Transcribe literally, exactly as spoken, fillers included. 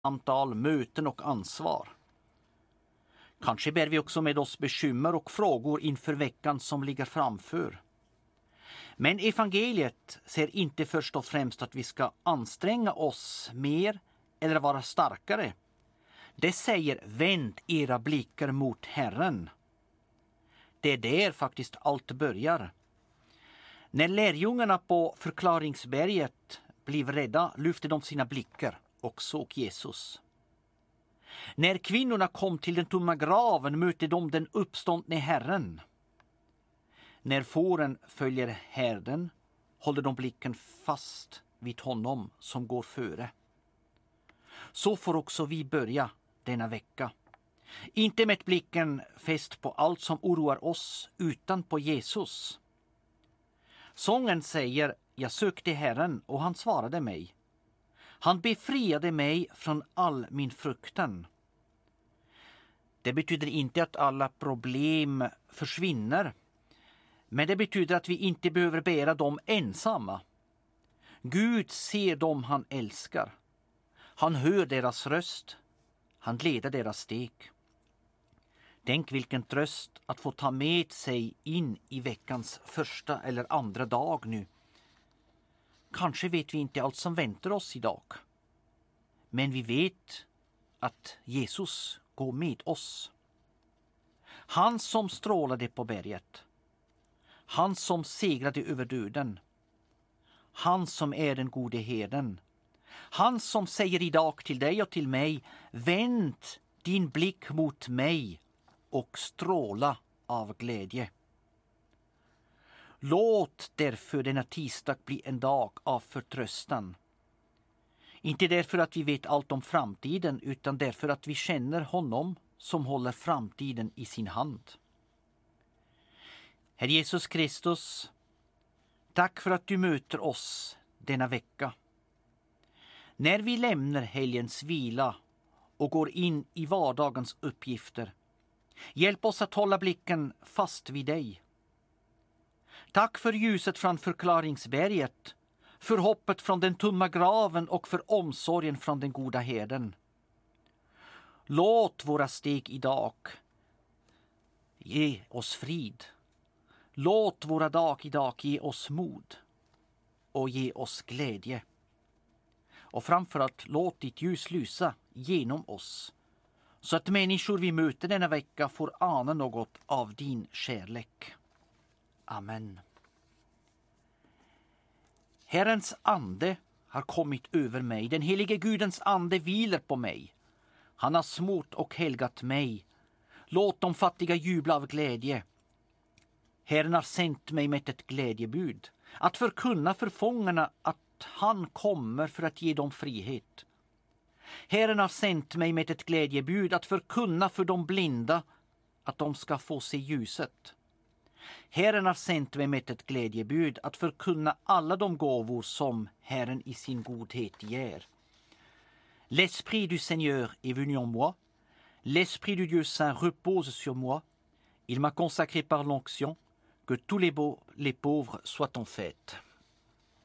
samtal, möten och ansvar. Kanske bär vi också med oss bekymmer och frågor inför veckan som ligger framför. Men evangeliet ser inte först och främst att vi ska anstränga oss mer eller vara starkare. Det säger vänd era blickar mot Herren. Det är där faktiskt allt börjar. När lärjungarna på förklaringsberget blev rädda lyfte de sina blickar och såg Jesus. När kvinnorna kom till den tomma graven mötte de den uppståndne Herren. När fåren följer herden håller de blicken fast vid honom som går före. Så får också vi börja denna vecka. Inte med blicken fäst på allt som oroar oss utan på Jesus. Sången säger: jag sökte Herren och han svarade mig. Han befriade mig från all min fruktan. Det betyder inte att alla problem försvinner. Men det betyder att vi inte behöver bära dem ensamma. Gud ser dem han älskar. Han hör deras röst. Han leder deras steg. Tänk vilken tröst att få ta med sig in i veckans första eller andra dag nu. Kanske vet vi inte allt som väntar oss idag. Men vi vet att Jesus går med oss. Han som strålade på berget. Han som segrade över döden. Han som är den gode herden. Han som säger idag till dig och till mig: vänd din blick mot mig och stråla av glädje. Låt därför denna tisdag bli en dag av förtröstan. Inte därför att vi vet allt om framtiden, utan därför att vi känner honom som håller framtiden i sin hand. Herre Jesus Kristus, tack för att du möter oss denna vecka. När vi lämnar helgens vila och går in i vardagens uppgifter, hjälp oss att hålla blicken fast vid dig. Tack för ljuset från förklaringsberget, för hoppet från den tomma graven och för omsorgen från den goda herden. Låt våra steg idag ge oss frid. Låt våra dag idag ge oss mod och ge oss glädje. Och framförallt låt ditt ljus lysa genom oss, så att människor vi möter denna vecka får ana något av din kärlek. Amen. Herrens ande har kommit över mig. Den helige Gudens ande vilar på mig. Han har smort och helgat mig. Låt de fattiga jubla av glädje. Herren har sänt mig med ett glädjebud, att förkunna för fångarna att han kommer för att ge dem frihet. Herren har sänt mig med ett glädjebud, att förkunna för de blinda att de ska få se ljuset. Herren har sänt mig med ett glädjebud, att förkunna alla de gåvor som Herren i sin godhet ger. L'esprit du Seigneur est venu en moi. L'esprit du Dieu saint repose sur moi. Il m'a consacré par l'onction. Que tous les, beaux, les pauvres soient en fête.